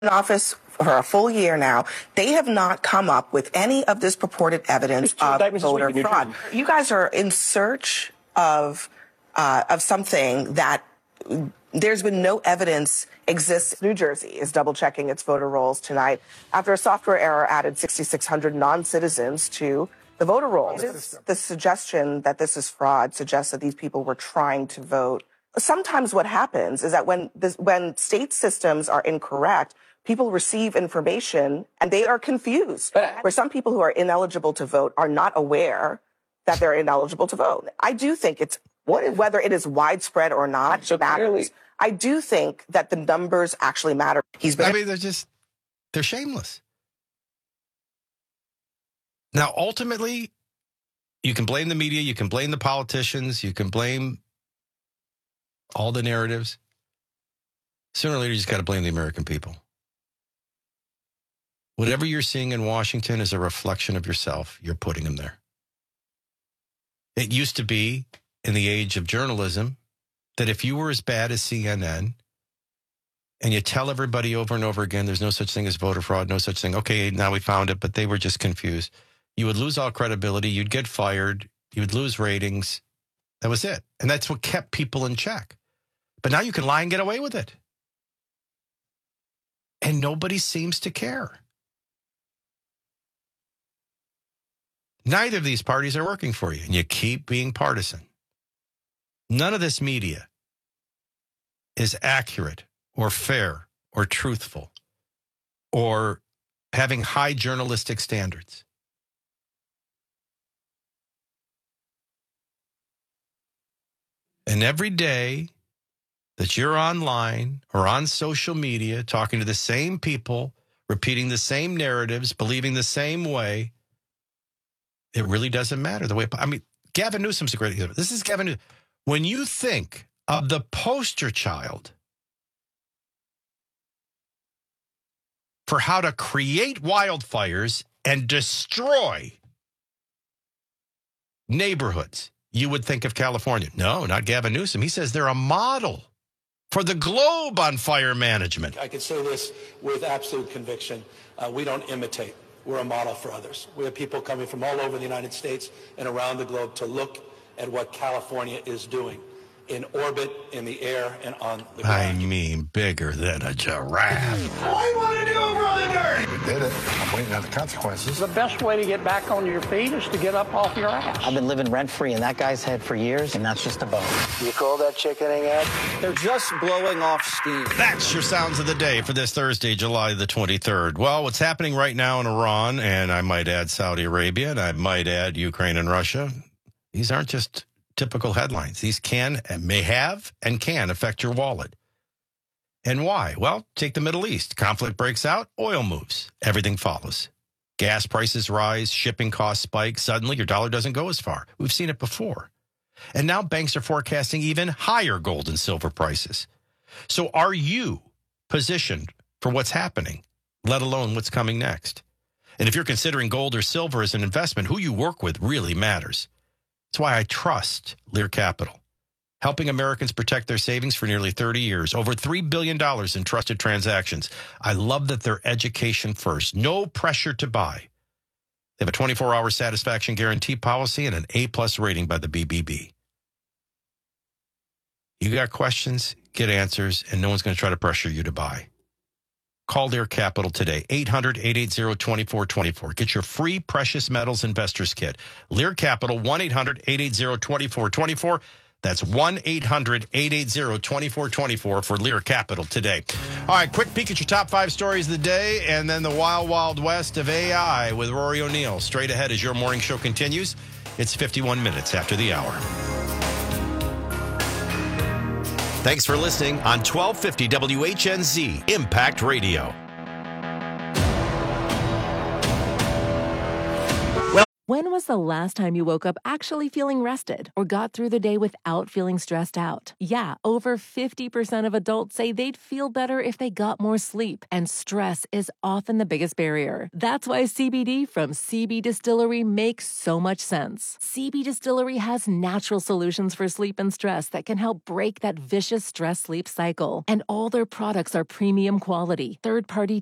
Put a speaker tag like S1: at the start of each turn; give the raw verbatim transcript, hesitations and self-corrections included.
S1: in office for a full year now. They have not come up with any of this purported evidence of voter fraud. You guys are in search of uh, of something that there's been no evidence exists. New Jersey is double checking its voter rolls tonight after a software error added six thousand six hundred non-citizens to the voter rolls. The suggestion that this is fraud suggests that these people were trying to vote. Sometimes what happens is that when this, when state systems are incorrect, people receive information and they are confused. Where some people who are ineligible to vote are not aware that they're ineligible to vote. I do think it's, whether it is widespread or not, so matters. Clearly. I do think that the numbers actually matter. He's been.
S2: I mean, they're just, they're shameless. Now, ultimately, you can blame the media, you can blame the politicians, you can blame all the narratives. Sooner or later, you just got to blame the American people. Whatever you're seeing in Washington is a reflection of yourself. You're putting them there. It used to be, in the age of journalism, that if you were as bad as C N N and you tell everybody over and over again, there's no such thing as voter fraud, no such thing. Okay, now we found it, but they were just confused. You would lose all credibility. You'd get fired. You would lose ratings. That was it. And that's what kept people in check. But now you can lie and get away with it. And nobody seems to care. Neither of these parties are working for you, and you keep being partisan. None of this media is accurate or fair or truthful or having high journalistic standards. And every day that you're online or on social media talking to the same people, repeating the same narratives, believing the same way, it really doesn't matter. The way I mean, Gavin Newsom's a great example. This is Gavin Newsom. When you think of the poster child for how to create wildfires and destroy neighborhoods, you would think of California. No, not Gavin Newsom. He says they're a model for the globe on fire management.
S3: I can say this with absolute conviction. Uh, we don't imitate. We're a model for others. We have people coming from all over the United States and around the globe to look at what California is doing in orbit, in the air, and on the ground.
S2: I mean, bigger than a giraffe.
S4: What do you want to do, brother?
S5: We did it. I'm waiting on the consequences.
S6: The best way to get back on your feet is to get up off your ass.
S7: I've been living rent-free in that guy's head for years, and that's just a bone.
S3: You call that chickening out?
S4: They're just blowing off steam.
S2: That's your sounds of the day for this Thursday, July the twenty-third. Well, what's happening right now in Iran, and I might add Saudi Arabia, and I might add Ukraine and Russia, these aren't just typical headlines. These can and may have and can affect your wallet. And why? Well, take the Middle East. Conflict breaks out, oil moves. Everything follows. Gas prices rise, shipping costs spike. Suddenly, your dollar doesn't go as far. We've seen it before. And now banks are forecasting even higher gold and silver prices. So are you positioned for what's happening, let alone what's coming next? And if you're considering gold or silver as an investment, who you work with really matters. That's why I trust Lear Capital, helping Americans protect their savings for nearly thirty years, over three billion dollars in trusted transactions. I love that they're education first, no pressure to buy. They have a twenty-four hour satisfaction guarantee policy and an A-plus rating by the B B B. You got questions, get answers, and no one's going to try to pressure you to buy. Call Lear Capital today, eight hundred, eight eight zero, two four two four. Get your free Precious Metals Investors Kit. Lear Capital, one eight hundred, eight eight zero, two four two four. That's one eight hundred, eight eight zero, two four two four for Lear Capital today. All right, quick peek at your top five stories of the day, and then the wild, wild west of A I with Rory O'Neill. Straight ahead as your morning show continues. It's fifty-one minutes after the hour. Thanks for listening on twelve fifty W H N Z Impact Radio.
S8: When was the last time you woke up actually feeling rested or got through the day without feeling stressed out? Yeah, over fifty percent of adults say they'd feel better if they got more sleep, and stress is often the biggest barrier. That's why C B D from C B Distillery makes so much sense. C B Distillery has natural solutions for sleep and stress that can help break that vicious stress-sleep cycle. And all their products are premium quality, third-party